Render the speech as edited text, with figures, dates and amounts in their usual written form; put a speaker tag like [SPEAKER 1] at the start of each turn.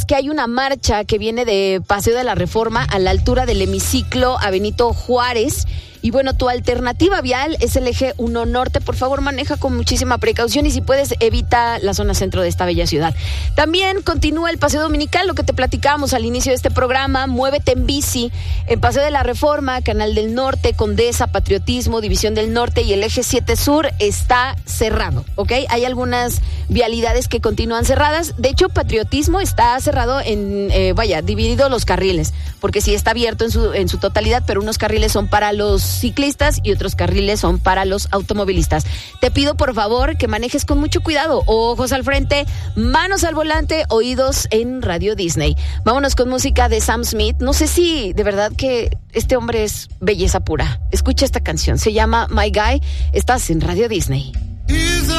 [SPEAKER 1] es que hay una marcha que viene de Paseo de la Reforma a la altura del hemiciclo a Benito Juárez. Y bueno, tu alternativa vial es el eje 1 Norte. Por favor, maneja con muchísima precaución y si puedes, evita la zona centro de esta bella ciudad. También continúa el Paseo Dominical, lo que te platicábamos al inicio de este programa. Muévete en bici en Paseo de la Reforma, Canal del Norte, Condesa, Patriotismo, División del Norte y el eje 7 Sur está cerrado, ¿ok? Hay algunas vialidades que continúan cerradas. De hecho, Patriotismo está cerrado dividido los carriles, porque sí está abierto en su totalidad, pero unos carriles son para los ciclistas y otros carriles son para los automovilistas. Te pido por favor que manejes con mucho cuidado, ojos al frente, manos al volante, oídos en Radio Disney. Vámonos con música de Sam Smith. No sé si de verdad que este hombre es belleza pura. Escucha esta canción, se llama My Guy. Estás en Radio Disney.